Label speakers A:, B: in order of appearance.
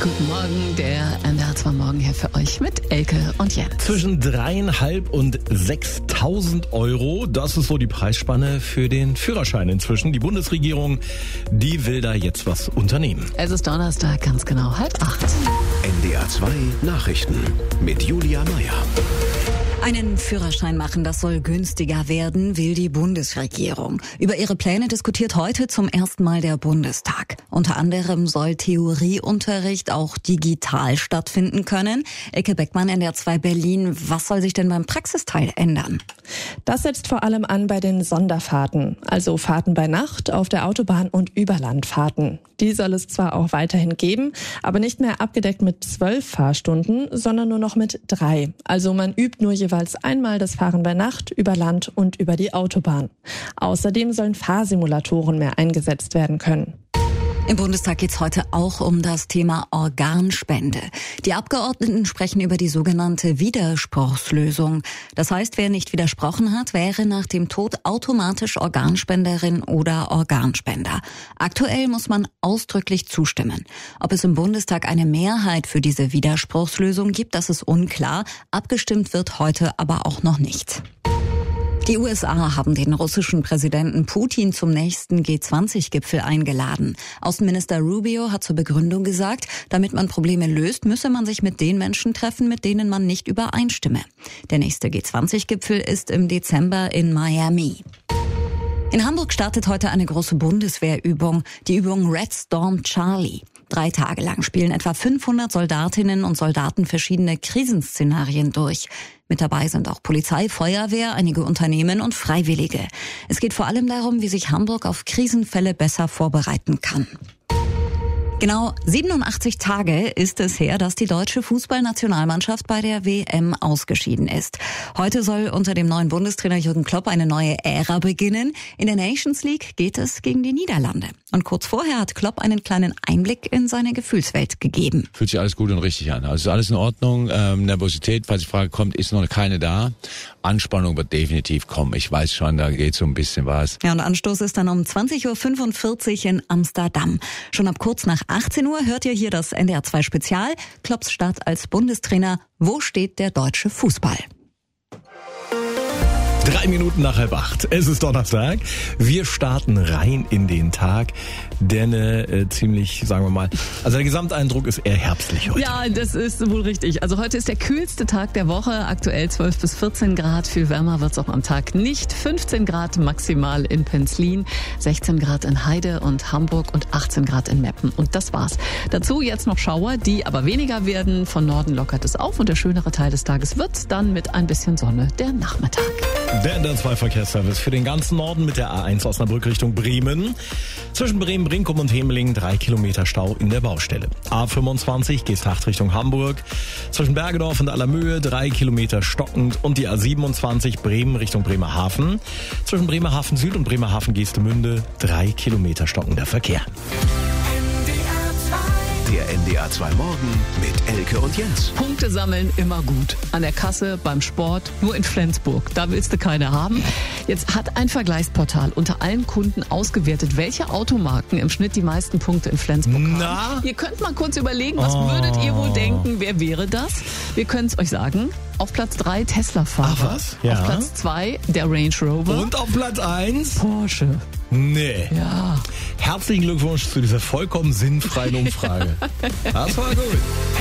A: Guten Morgen, der NDR2 Morgen hier für euch mit Elke und Jens.
B: Zwischen 3.500 und 6.000 Euro, das ist so die Preisspanne für den Führerschein inzwischen. Die Bundesregierung, die will da jetzt was unternehmen.
A: Es ist Donnerstag, ganz genau 7:30.
C: NDR2 Nachrichten mit Julia Meyer.
D: Einen Führerschein machen, das soll günstiger werden, will die Bundesregierung. Über ihre Pläne diskutiert heute zum ersten Mal der Bundestag. Unter anderem soll Theorieunterricht auch digital stattfinden können. Elke Beckmann, NDR2 Berlin. Was soll sich denn beim Praxisteil ändern?
E: Das setzt vor allem an bei den Sonderfahrten, also Fahrten bei Nacht, auf der Autobahn und Überlandfahrten. Die soll es zwar auch weiterhin geben, aber nicht mehr abgedeckt mit 12 Fahrstunden, sondern nur noch mit 3. Also man übt nur jeweils einmal das Fahren bei Nacht, über Land und über die Autobahn. Außerdem sollen Fahrsimulatoren mehr eingesetzt werden können.
D: Im Bundestag geht es heute auch um das Thema Organspende. Die Abgeordneten sprechen über die sogenannte Widerspruchslösung. Das heißt, wer nicht widersprochen hat, wäre nach dem Tod automatisch Organspenderin oder Organspender. Aktuell muss man ausdrücklich zustimmen. Ob es im Bundestag eine Mehrheit für diese Widerspruchslösung gibt, das ist unklar. Abgestimmt wird heute aber auch noch nicht. Die USA haben den russischen Präsidenten Putin zum nächsten G20-Gipfel eingeladen. Außenminister Rubio hat zur Begründung gesagt, damit man Probleme löst, müsse man sich mit den Menschen treffen, mit denen man nicht übereinstimme. Der nächste G20-Gipfel ist im Dezember in Miami. In Hamburg startet heute eine große Bundeswehrübung, die Übung Red Storm Charlie. 3 Tage lang spielen etwa 500 Soldatinnen und Soldaten verschiedene Krisenszenarien durch. Mit dabei sind auch Polizei, Feuerwehr, einige Unternehmen und Freiwillige. Es geht vor allem darum, wie sich Hamburg auf Krisenfälle besser vorbereiten kann. Genau 87 Tage ist es her, dass die deutsche Fußballnationalmannschaft bei der WM ausgeschieden ist. Heute soll unter dem neuen Bundestrainer Jürgen Klopp eine neue Ära beginnen. In der Nations League geht es gegen die Niederlande. Und kurz vorher hat Klopp einen kleinen Einblick in seine Gefühlswelt gegeben.
F: Fühlt sich alles gut und richtig an. Also ist alles in Ordnung. Nervosität, falls die Frage kommt, ist noch keine da. Anspannung wird definitiv kommen. Ich weiß schon, da geht so ein bisschen was.
D: Ja, und Anstoß ist dann um 20.45 Uhr in Amsterdam. Schon ab kurz nach 18 Uhr hört ihr hier das NDR2 Spezial. Klopps Start als Bundestrainer. Wo steht der deutsche Fußball?
B: 3 Minuten nach 7:30. Es ist Donnerstag. Wir starten rein in den Tag, der ziemlich, sagen wir mal, also der Gesamteindruck ist eher herbstlich heute.
A: Ja, das ist wohl richtig. Also heute ist der kühlste Tag der Woche. Aktuell 12 bis 14 Grad. Viel wärmer wird's auch am Tag nicht. 15 Grad maximal in Penzlin, 16 Grad in Heide und Hamburg und 18 Grad in Meppen. Und das war's. Dazu jetzt noch Schauer, die aber weniger werden. Von Norden lockert es auf und der schönere Teil des Tages wird dann mit ein bisschen Sonne der Nachmittag.
B: Der NDR2 Verkehrsservice für den ganzen Norden mit der A1 Osnabrück Richtung Bremen. Zwischen Bremen, Brinkum und Hemeling 3 Kilometer Stau in der Baustelle. A25 Geesthacht Richtung Hamburg. Zwischen Bergedorf und Allermöhe 3 Kilometer stockend und die A27 Bremen Richtung Bremerhaven. Zwischen Bremerhaven Süd und Bremerhaven Geestemünde 3 Kilometer stockender Verkehr.
C: Der NDR2 Morgen mit Elke und Jens.
A: Punkte sammeln immer gut. An der Kasse, beim Sport, nur in Flensburg. Da willst du keine haben. Jetzt hat ein Vergleichsportal unter allen Kunden ausgewertet, welche Automarken im Schnitt die meisten Punkte in Flensburg haben. Ihr könnt mal kurz überlegen, was würdet ihr wohl denken, wer wäre das? Wir können es euch sagen. Auf Platz 3 Tesla-Fahrer.
B: Ach was? Ja.
A: Auf Platz 2 der Range Rover.
B: Und auf Platz 1?
A: Porsche.
B: Nee.
A: Ja.
B: Herzlichen Glückwunsch zu dieser vollkommen sinnfreien Umfrage. Das war gut.